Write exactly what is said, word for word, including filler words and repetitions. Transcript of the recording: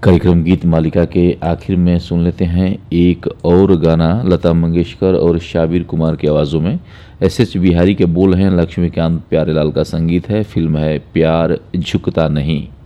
कार्यक्रम गीत मालिका के आखिर में सुन लेते हैं एक और गाना लता मंगेशकर और शाबिर कुमार की आवाज़ों में। एस एस बिहारी के बोल हैं, लक्ष्मीकांत प्यारेलाल का संगीत है। फिल्म है प्यार झुकता नहीं।